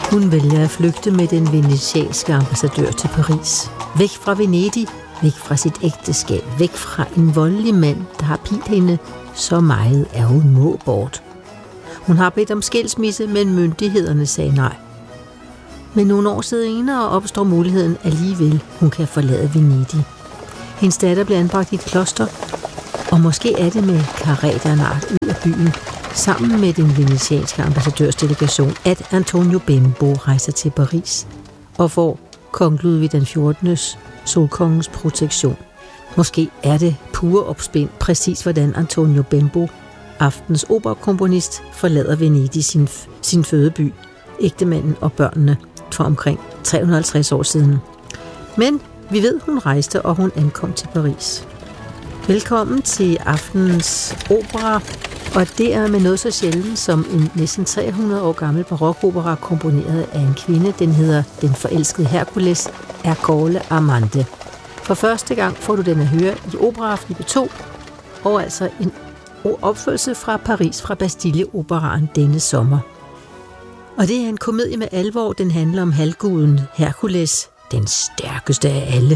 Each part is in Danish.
Hun vælger at flygte med den venetianske ambassadør til Paris. Væk fra Venedig, væk fra sit ægteskab, væk fra en voldelig mand, der har pilt hende så meget, at hun må bort. Hun har bedt om skilsmisse, men myndighederne sagde nej. Men nogle år senere opstår muligheden alligevel, hun kan forlade Venedig. Hendes datter bliver anbragt i et kloster, og måske er det med karreternart ud af byen, sammen med den venetianske ambassadørsdelegation, at Antonio Bembo rejser til Paris og får kong Ludvig den 14. solkongens protektion. Måske er det pure opspind præcis hvordan Antonio Bembo, aftens operakomponist, forlader Venedig sin fødeby, ægtemanden og børnene for omkring 350 år siden. Men vi ved, hun rejste, og hun ankom til Paris. Velkommen til aftenens opera, og det er med noget så sjældent som en næsten 300 år gammel barokopera komponeret af en kvinde. Den hedder Den forelskede Herkules af Ercole Amante. For første gang får du den at høre i Operaaften på 2, og altså en opførelse fra Paris fra Bastille Operaen denne sommer. Og det er en komedie med alvor. Den handler om halvguden Herkules, den stærkeste af alle.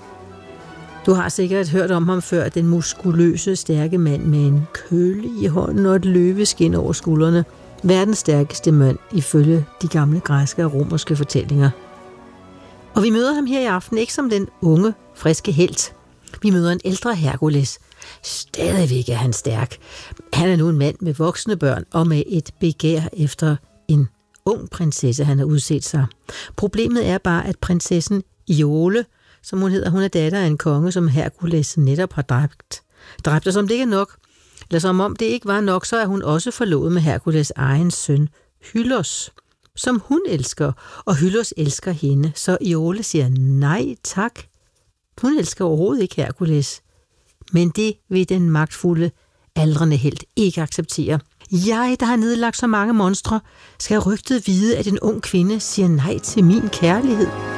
Du har sikkert hørt om ham før, den muskuløse, stærke mand med en kølle i hånden og et løveskin over skuldrene. Verdens stærkeste mand ifølge de gamle græske og romerske fortællinger. Og vi møder ham her i aften ikke som den unge, friske helt. Vi møder en ældre Herkules. Stadigvæk er han stærk. Han er nu en mand med voksne børn og med et begær efter en ung prinsesse, han har udset sig. Problemet er bare, at prinsessen Iole, som hun hedder, hun er datter af en konge, som Herkules netop har dræbt. Og som det ikke er nok, eller som om det ikke var nok, så er hun også forlovet med Herkules egen søn, Hylos, som hun elsker, og Hylos elsker hende. Så Iole siger nej tak. Hun elsker overhovedet ikke Herkules. Men det vil den magtfulde, aldrende helt ikke acceptere. Jeg, der har nedlagt så mange monstre, skal rygtet vide, at en ung kvinde siger nej til min kærlighed.